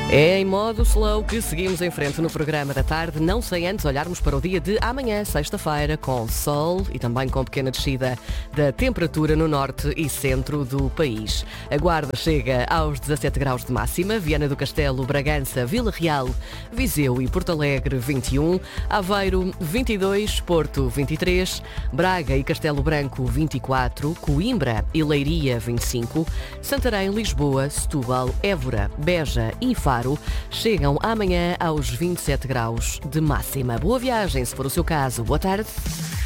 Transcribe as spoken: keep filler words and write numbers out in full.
É em modo slow que seguimos em frente no programa da tarde, não sem antes olharmos para o dia de amanhã, sexta-feira, com sol e também com pequena descida da temperatura no norte e centro do país. A Guarda chega aos dezassete graus de máxima, Viana do Castelo, Bragança, Vila Real, Viseu e Porto Alegre vinte e um, Aveiro vinte e dois, Porto vinte e três, Braga e Castelo Branco vinte e quatro, Coimbra e Leiria vinte e cinco, Santarém, Lisboa, Setúbal, Évora, Beja e Faro chegam amanhã aos vinte e sete graus de máxima. Boa viagem, se for o seu caso. Boa tarde.